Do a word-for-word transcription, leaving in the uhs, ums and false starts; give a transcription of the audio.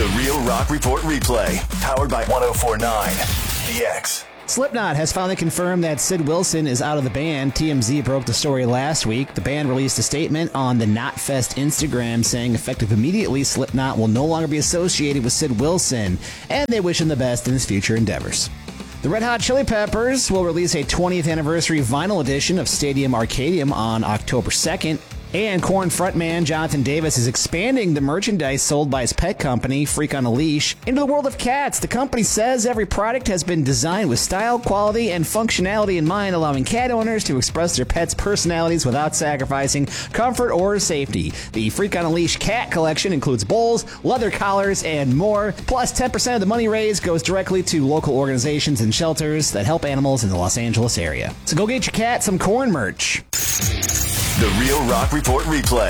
The Real Rock Report replay, powered by one oh four point nine The X. Slipknot has finally confirmed that Sid Wilson is out of the band. T M Z broke the story last week. The band released a statement on the Knotfest Instagram saying effective immediately, Slipknot will no longer be associated with Sid Wilson, and they wish him the best in his future endeavors. The Red Hot Chili Peppers will release a twentieth anniversary vinyl edition of Stadium Arcadium on October second. And Korn frontman Jonathan Davis is expanding the merchandise sold by his pet company, Freak on a Leash, into the world of cats. The company says every product has been designed with style, quality, and functionality in mind, allowing cat owners to express their pets' personalities without sacrificing comfort or safety. The Freak on a Leash cat collection includes bowls, leather collars, and more. Plus, ten percent of the money raised goes directly to local organizations and shelters that help animals in the Los Angeles area. So go get your cat some Korn merch. The Real Rock Report replay.